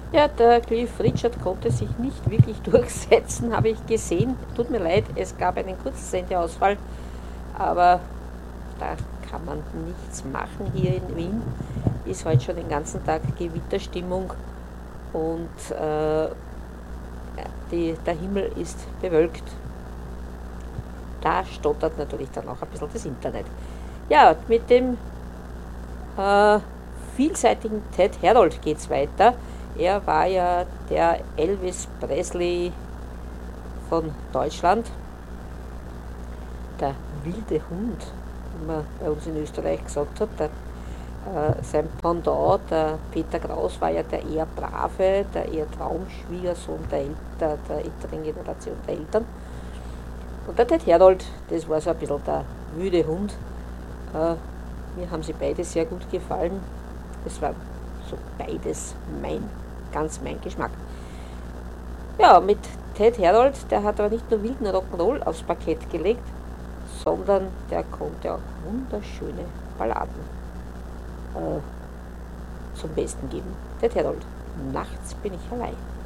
Ja, der Cliff Richard konnte sich nicht wirklich durchsetzen, habe ich gesehen. Tut mir leid, es gab einen Kurzsendeausfall, aber da kann man nichts machen hier in Wien. Ist heute schon den ganzen Tag Gewitterstimmung und der Himmel ist bewölkt. Da stottert natürlich dann auch ein bisschen das Internet. Ja, mit dem äh, vielseitigen Ted Herold geht es weiter. Er war ja der Elvis Presley von Deutschland, der wilde Hund, wie man bei uns in Österreich gesagt hat. Sein Pendant, der Peter Kraus, war ja der eher brave, der eher Traumschwiegersohn der älteren Generation der Eltern. Und der Ted Herold, das war so ein bisschen der wüde Hund. Mir haben sie beide sehr gut gefallen. Es war so beides ganz mein Geschmack. Ja, mit Ted Herold, der hat aber nicht nur wilden Rock'n'Roll aufs Parkett gelegt, sondern der konnte auch wunderschöne Balladen zum Besten geben. Ted Herold, nachts bin ich allein.